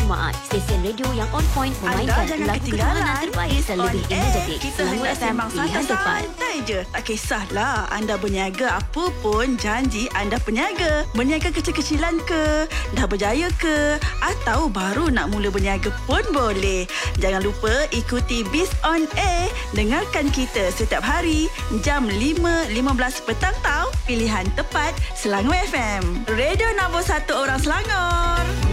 Jumaat. Stesen radio yang on point memainkan lagu ketuhanan terbaik dan lebih energetik. Kita Selangor hendak FM, sembang pilihan tepat. santai je. Tak kisahlah anda berniaga apa pun, janji anda peniaga. Berniaga kecil-kecilan ke, dah berjaya ke, atau baru nak mula berniaga pun boleh. Jangan lupa ikuti Biz on Air. Dengarkan kita setiap hari jam 5.15 petang tau. Pilihan tepat Selangor FM. Radio nombor 1 orang Selangor.